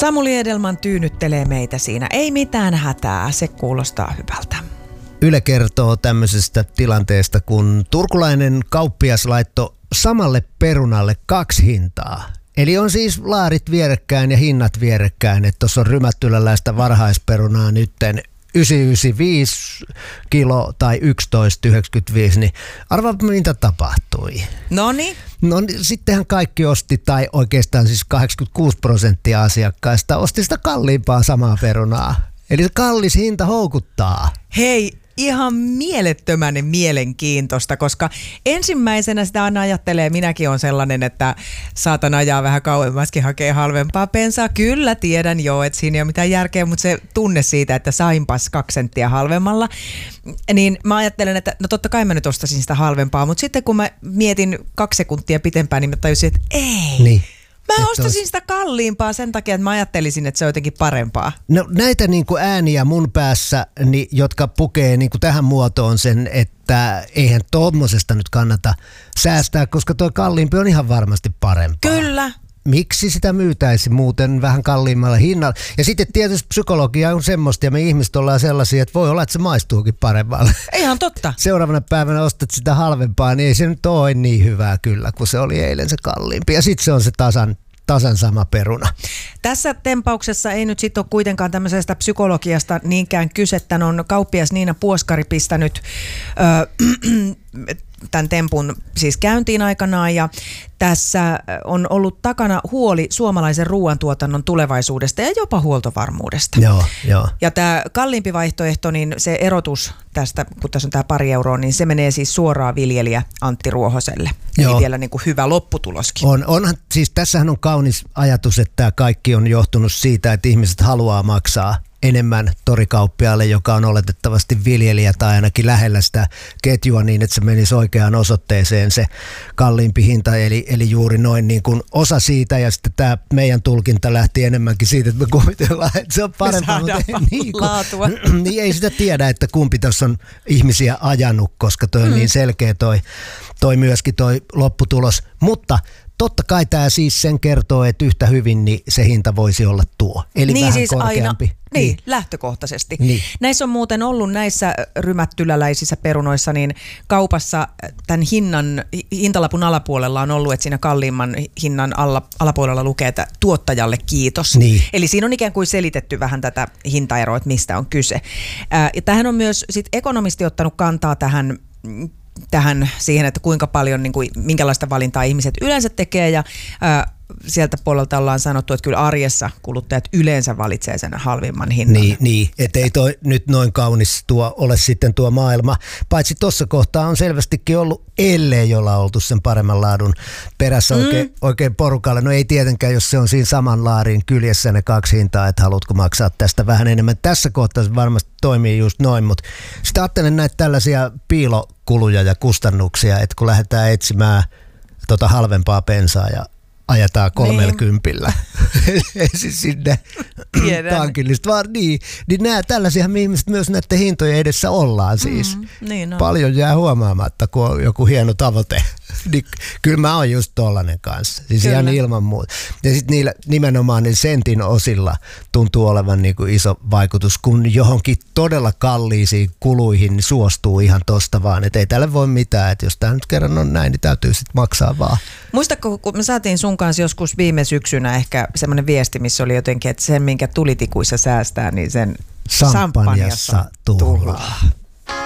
Samuli Edelman tyynnyttelee meitä siinä. Ei mitään hätää, se kuulostaa hyvältä. Yle kertoo tämmöisestä tilanteesta, kun turkulainen kauppias laittoi samalle perunalle 2 hintaa. Eli on siis laarit vierekkäin ja hinnat vierekkäin, että tuossa on rymättyläläistä varhaisperunaa nytten 995 kilo tai 11,95, niin arvaa mitä tapahtui. Noniin. No sittenhän kaikki osti, tai oikeastaan siis 86% asiakkaista osti sitä kalliimpaa samaa perunaa. Eli kallis hinta houkuttaa. Hei, ihan mielettömän mielenkiintoista, koska ensimmäisenä sitä aina ajattelee, minäkin on sellainen, että saatan ajaa vähän kauemmaskin hakee halvempaa bensaa. Kyllä tiedän jo, että siinä ei ole mitään järkeä, mutta se tunne siitä, että sainpas 2 senttiä halvemmalla, niin mä ajattelen, että no totta kai mä nyt ostasin sitä halvempaa, mutta sitten kun mä mietin 2 sekuntia pitempään, niin mä tajusin, että ei. Niin. Mä ostasin sitä kalliimpaa sen takia, että mä ajattelisin, että se on jotenkin parempaa. No näitä niin kuin ääniä mun päässä, niin, jotka pukee niin kuin tähän muotoon sen, että eihän tommosesta nyt kannata säästää, koska tuo kalliimpi on ihan varmasti parempaa. Kyllä. Miksi sitä myytäisi muuten vähän kalliimmalla hinnalla? Ja sitten tietysti psykologia on semmoista ja me ihmiset ollaan sellaisia, että voi olla, että se maistuukin paremmalle. Ihan totta. Seuraavana päivänä ostat sitä halvempaa, niin ei se nyt ole niin hyvää kyllä, kun se oli eilen se kalliimpi. Ja sitten se on se tasan sama peruna. Tässä tempauksessa ei nyt sitten ole kuitenkaan tämmöisestä psykologiasta niinkään kyse. Tän on kauppias Niina Puoskari pistänyt tämän tempun siis käyntiin aikanaan, ja tässä on ollut takana huoli suomalaisen ruoantuotannon tulevaisuudesta ja jopa huoltovarmuudesta. Joo. Ja tämä kalliimpi vaihtoehto, niin se erotus tästä, kun tässä on tämä 2 euroa, niin se menee siis suoraan viljelijä Antti Ruohoselle. Eli vielä niin kuin hyvä lopputuloskin. Onhan, siis tässähän on kaunis ajatus, että tämä kaikki on johtunut siitä, että ihmiset haluaa maksaa enemmän torikauppiaalle, joka on oletettavasti viljelijä tai ainakin lähellä sitä ketjua niin, että se menisi oikeaan osoitteeseen se kalliimpi hinta, eli juuri noin niin kuin osa siitä, ja sitten tämä meidän tulkinta lähti enemmänkin siitä, että me kuvitellaan, että se on parempaa, mutta laatua. Niin ei sitä tiedä, että kumpi tässä on ihmisiä ajanut, koska toi on niin selkeä toi myöskin toi lopputulos, mutta totta kai tämä siis sen kertoo, että yhtä hyvin niin se hinta voisi olla tuo, eli niin vähän siis korkeampi. Aina, niin, lähtökohtaisesti. Niin. Näissä on muuten ollut näissä rymättyläläisissä perunoissa, niin kaupassa tämän hintalapun alapuolella on ollut, että siinä kalliimman hinnan alapuolella lukee, että tuottajalle kiitos. Niin. Eli siinä on ikään kuin selitetty vähän tätä hintaeroa, että mistä on kyse. Ja tähän on myös sit ekonomisti ottanut kantaa tähän siihen, että kuinka paljon, niin kuin, minkälaista valintaa ihmiset yleensä tekee, ja sieltä puolelta ollaan sanottu, että kyllä arjessa kuluttajat yleensä valitsee sen halvimman hinnan. Niin, ettei toi nyt noin kaunis ole sitten tuo maailma. Paitsi tuossa kohtaa on selvästikin ollut jolla oltu sen paremman laadun perässä oikein porukalle. No ei tietenkään, jos se on siinä saman laarin kyljessä ne 2 hintaa, että haluatko maksaa tästä vähän enemmän. Tässä kohtaa se varmasti toimii just noin, mutta sitten ajattelen näitä tällaisia piilokuluja ja kustannuksia, että kun lähdetään etsimään halvempaa bensaa ja ajetaan 30 siis sinne tankillista, vaan niin tällaisia ihmiset myös näiden hintojen edessä ollaan siis. Niin on. Paljon jää huomaamatta, kun on joku hieno tavoite. Niin, kyllä mä oon just tollanen kanssa, siis ihan ilman muuta. Ja sitten niillä nimenomaan niin sentin osilla tuntuu olevan niin kuin iso vaikutus, kun johonkin todella kalliisiin kuluihin suostuu ihan tosta vaan, että ei tälle voi mitään, että jos tämä nyt kerran on näin, niin täytyy sitten maksaa vaan. Muistatko, kun me saatiin sun kanssa joskus viime syksynä ehkä semmoinen viesti, missä oli jotenkin, että sen minkä tulitikuissa säästää, niin sen sampanjassa tuhlaa.